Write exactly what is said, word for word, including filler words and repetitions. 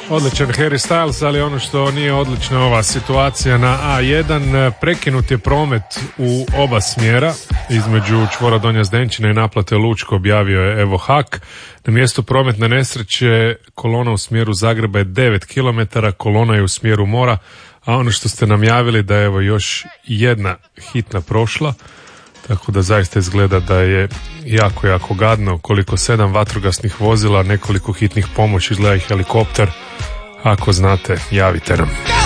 Odličan Harry Styles, ali ono što nije odlična ova situacija na A jedan, prekinut je promet u oba smjera između čvora Donja Zdenčina i naplate Lučko, objavio je Evo Hak. Na mjestu prometne nesreće kolona u smjeru Zagreba je devet kilometara, kolona je u smjeru mora, a ono što ste nam javili da je evo još jedna hitna prošla, tako da zaista izgleda da je jako, jako gadno, koliko sedam vatrogasnih vozila, nekoliko hitnih pomoći, izgleda i helikopter. Ako znate, javite nam.